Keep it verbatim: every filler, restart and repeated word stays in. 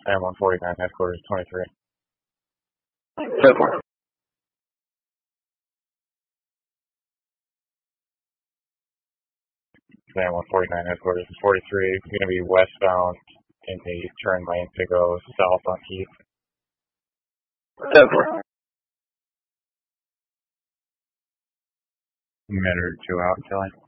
Command one forty-nine, headquarters twenty-three. So far. Command one forty-nine, headquarters is forty-three. It's going to be westbound in the turn lane to go south on Heath. So far. Minute or two out, Kelly.